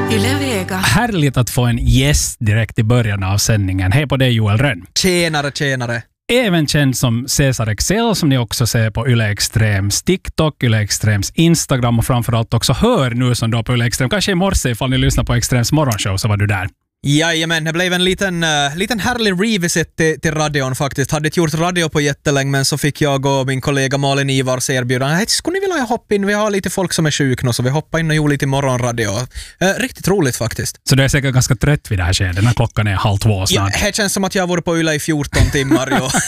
Yle Vega. Härligt att få en gäst direkt i början av sändningen. Hej på dig Joel Rönn. Tjenare. Även känd som Cesar Excel som ni också ser på Yle Extrems TikTok, Yle Extrems Instagram och framförallt också hör nu som då på Yle Extrem. Kanske i morse ifall ni lyssnar på Extrems morgonshow så var du där. Jajamän, det blev en liten härlig revisit till radion faktiskt. Hade inte gjort radio på jättelänge, men så fick jag och min kollega Malin Ivars erbjudande. Hej, skulle ni vilja hoppa in? Vi har lite folk som är sjuka nu, så vi hoppar in och gjorde lite morgonradio. Riktigt roligt faktiskt. Så du är säkert ganska trött vid det här skedet när klockan är 1:30 snart. Ja, det känns som att jag har varit på Yle i 14 timmar.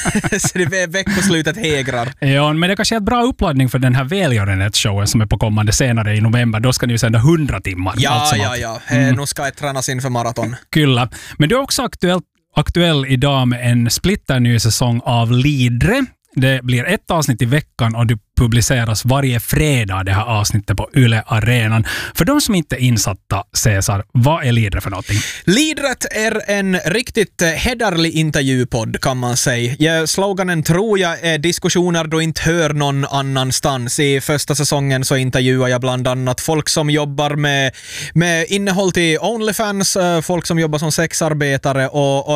Så det är veckoslutet hägrar. Ja, men det kanske är ett bra uppladdning för den här välgörenhetsshowen som är på kommande senare i november. Då ska ni ju sända 100 timmar. Ja. Nu ska jag tränas inför maraton. Kyllä. Men du är också aktuell idag med en splitterny säsong av Lidre. Det blir ett avsnitt i veckan och det publiceras varje fredag det här avsnittet på Yle Arenan. För de som inte är insatta, Cesar, vad är Lidre för någonting? Lidret är en riktigt hederlig intervjupodd kan man säga. Sloganen tror jag är diskussioner då inte hör någon annanstans. I första säsongen så intervjuar jag bland annat folk som jobbar med innehåll till OnlyFans, folk som jobbar som sexarbetare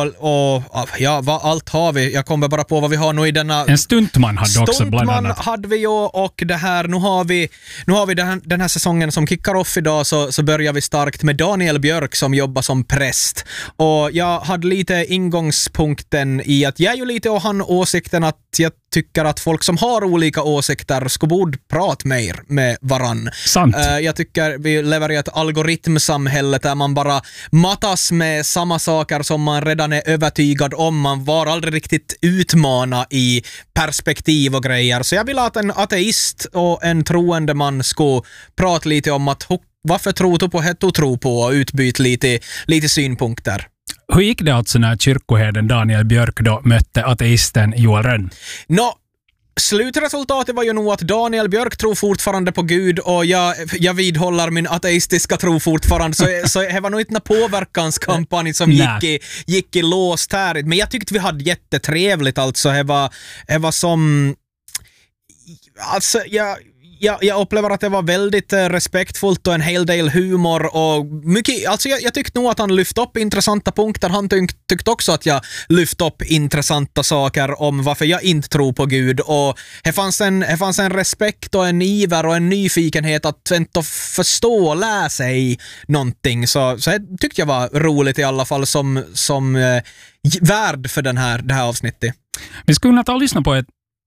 och ja, vad allt har vi? Jag kommer bara på vad vi har nu i denna... En stuntman hade också bland annat. Stuntman hade vi ju, och det här, nu har vi den här säsongen som kickar off idag, så börjar vi starkt med Daniel Björk som jobbar som präst. Och jag hade lite ingångspunkten i att jag är ju lite och han åsikten att jag tycker att folk som har olika åsikter ska borde prata mer med varann. Sant. Jag tycker vi lever i ett algoritmsamhälle där man bara matas med samma saker som man redan är övertygad om. Man var aldrig riktigt utmana i perspektiv och grejer. Så jag vill att en ateist och en troende man ska prata lite om att varför tror du på det du tror på och utbyta lite synpunkter. Hur gick det alltså när kyrkoherden Daniel Björk då mötte ateisten Joel Rönn? Slutresultatet var ju nog att Daniel Björk tror fortfarande på Gud och jag vidhåller min ateistiska tro fortfarande, så det var nog inte en påverkanskampanj som gick i låst här. Men jag tyckte vi hade jättetrevligt, alltså det var som... Alltså, jag upplever att det var väldigt respektfullt och en hel del humor och mycket, alltså jag tyckte nog att han lyfte upp intressanta punkter. Han tyckte också att jag lyfte upp intressanta saker om varför jag inte tror på Gud, och det fanns en respekt och en iver och en nyfikenhet att inte förstå och lära sig någonting, så jag tyckte jag var roligt i alla fall som värd för det här avsnittet. Vi skulle kunna ta och lyssna på ett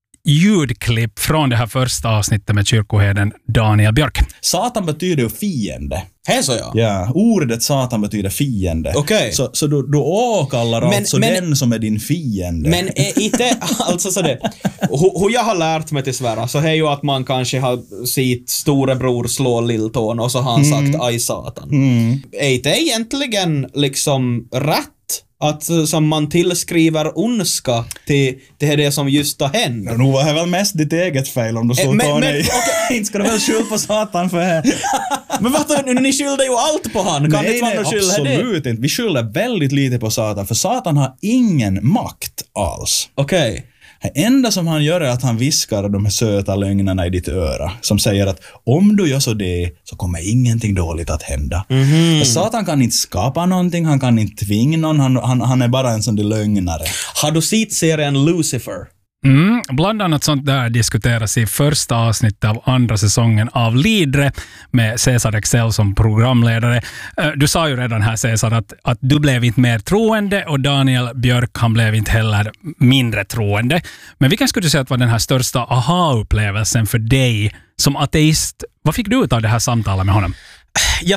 ljudklipp från det här första avsnittet med kyrkoherden Daniel Björk. Satan betyder ju fiende. Hej så ja. Ja, ordet Satan betyder fiende. Okej. Så du åkallar alltså den som är din fiende. Men inte alltså så det. Hur jag har lärt mig till svära så är ju att man kanske har sitt storebror slå lilltån och så har han sagt aj Satan. Är det egentligen liksom rätt att som man tillskriver ondska till det som just har hänt? Nu var det väl mest ditt eget fel om du slår tån. Inte ska du väl skylla på Satan för det. Men vad ni skyllde ju allt på han. Kan nej, absolut inte. Vi skyller väldigt lite på Satan, för Satan har ingen makt alls. Okej. Det enda som han gör är att han viskar de här söta lögnerna i ditt öra som säger att om du gör så det så kommer ingenting dåligt att hända. Satan kan inte skapa någonting, han kan inte tvinga någon, han är bara en sån där lögnare. Har du sett serien Lucifer? Bland annat sånt där diskuteras i första avsnittet av andra säsongen av Lidre med Cesar Excel som programledare. Du sa ju redan här, Cesar, att du blev inte mer troende och Daniel Björk, han blev inte heller mindre troende. Men vilken skulle du säga att var den här största aha-upplevelsen för dig som ateist? Vad fick du ut av det här samtalet med honom? Jag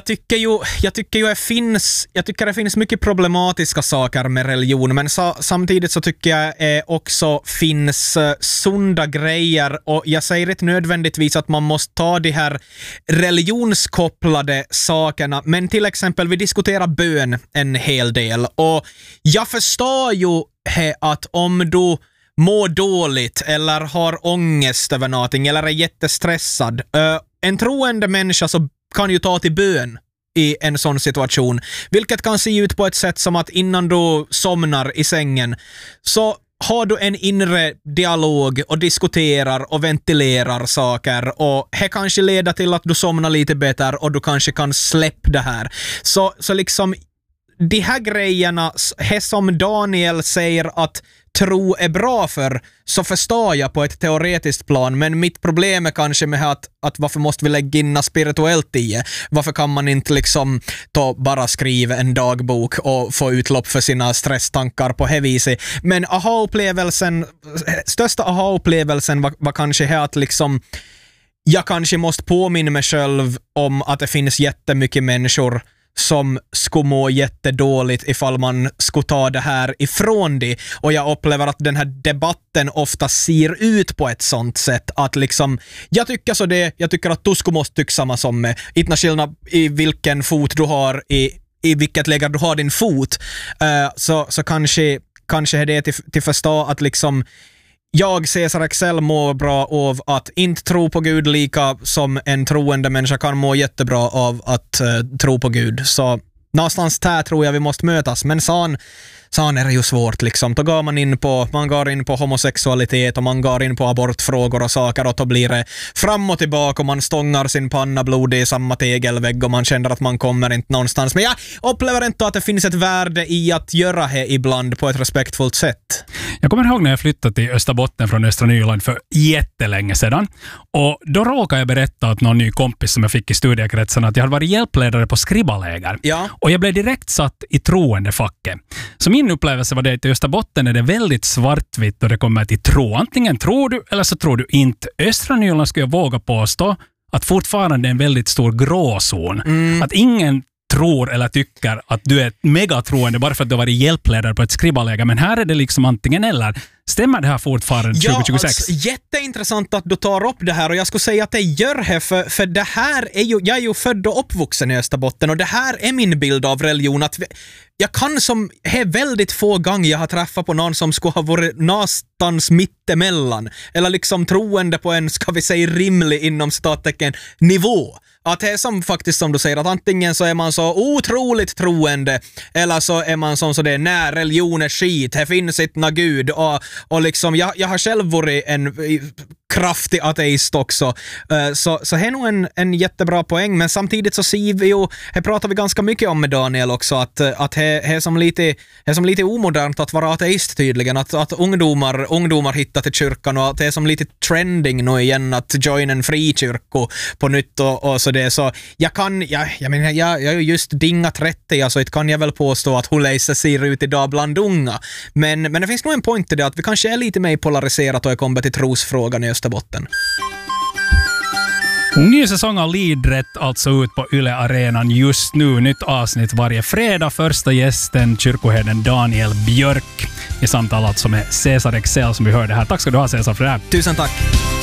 tycker det finns mycket problematiska saker med religion, men samtidigt så tycker jag också finns sunda grejer, och jag säger inte nödvändigtvis att man måste ta de här religionskopplade sakerna, men till exempel vi diskuterar bön en hel del, och jag förstår ju att om du mår dåligt eller har ångest över någonting eller är jättestressad, en troende människa så kan ju ta till bön i en sån situation, vilket kan se ut på ett sätt som att innan du somnar i sängen så har du en inre dialog och diskuterar och ventilerar saker och det kanske leder till att du somnar lite bättre och du kanske kan släppa det här. Så liksom de här grejerna, det som Daniel säger att tro är bra för, så förstår jag på ett teoretiskt plan, men mitt problem är kanske med att varför måste vi lägga in spirituellt i? Varför kan man inte liksom bara skriva en dagbok och få utlopp för sina stresstankar på det viset? Men största aha-upplevelsen var kanske här att liksom jag kanske måste påminna mig själv om att det finns jättemycket människor som skulle må jättedåligt ifall man skulle ta det här ifrån det. Och jag upplever att den här debatten ofta ser ut på ett sånt sätt att liksom, jag tycker att du skulle måste tycka samma som mig. Inte skillnad i vilken fot du har, i vilket läge du har din fot. Så kanske är det till förstå att liksom jag, Cesar Excel, mår bra av att inte tro på Gud lika som en troende människa kan må jättebra av att tro på Gud. Så någonstans där tror jag vi måste mötas. Men sen är det ju svårt liksom. Då går man går in på homosexualitet och man går in på abortfrågor och saker och då blir det fram och tillbaka och man stångar sin panna blodig i samma tegelvägg och man känner att man kommer inte någonstans. Men jag upplever inte att det finns ett värde i att göra det ibland på ett respektfullt sätt. Jag kommer ihåg när jag flyttade till Österbotten från Östra Nyland för jättelänge sedan. Och då råkade jag berätta åt någon ny kompis som jag fick i studiekretsen att jag hade varit hjälpledare på skribbaläger. Ja. Och jag blev direkt satt i troendefacket. Så min upplevelse var det att i Österbotten är det väldigt svartvitt då det kommer till tro. Antingen tror du eller så tror du inte. Östra Nyland skulle jag våga påstå att fortfarande är en väldigt stor gråzon. Att ingen tror eller tycker att du är megatroende bara för att du har varit hjälpledare på ett skribbaläger. Men här är det liksom antingen eller. Stämmer det här fortfarande 2026? Alltså, jätteintressant att du tar upp det här och jag skulle säga att det gör det för det här är ju, jag är ju född och uppvuxen i Österbotten och det här är min bild av religion att jag kan som väldigt få gånger jag har träffat på någon som skulle ha varit någonstans mittemellan eller liksom troende på en, ska vi säga, rimlig inom citattecken nivå. Att det är som faktiskt som du säger att antingen så är man så otroligt troende eller så är man som så det är när religion är skit, det finns inte någon gud och liksom jag har själv varit en kraftig ateist också. Så det är nog en jättebra poäng, men samtidigt så ser vi ju, här pratar vi ganska mycket om med Daniel också, att det är som lite omodernt att vara ateist tydligen, att ungdomar hittar till kyrkan och att det är som lite trending nu igen att joina en frikyrko på nytt och så det. Så jag är ju just dinga 30, alltså det kan jag väl påstå att hur läser ser ut idag bland unga. Men det finns nog en point i det att vi kanske är lite mer polariserat och jag kommer till trosfrågan i Österbotten. Ny säsong av Lidrätt alltså ut på Yle Arenan just nu. Nytt avsnitt varje fredag. Första gästen, kyrkoherden Daniel Björk. I samtal alltså med Cesar Excel som vi hörde här. Tack ska du ha, Cesar, för det här. Tusen tack.